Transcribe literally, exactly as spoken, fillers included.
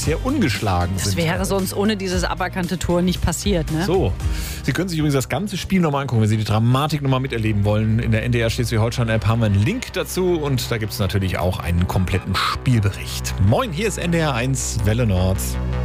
bisher ungeschlagen Das sind. Das wäre sonst ohne dieses aberkannte Tor nicht passiert, ne? So, Sie können sich übrigens das ganze Spiel nochmal angucken, wenn Sie die Dramatik nochmal miterleben wollen. In der N D R Schleswig-Holstein-App haben wir einen Link dazu und da gibt es natürlich auch einen kompletten Spielbericht. Moin, hier ist N D R eins Welle Nord.